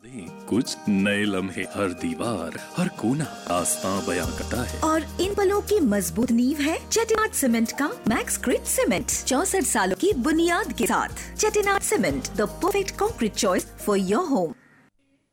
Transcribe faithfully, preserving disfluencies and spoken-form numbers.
कुछ नए लम्हे, हर दीवार, हर कोना दास्तां बयां करता है। और इन पलों की मजबूत नींव है चेटिनाड सीमेंट का मैक्स ग्रिड सीमेंट। चौसठ सालों की बुनियाद के साथ Chettinad cement, the perfect concrete choice for your home.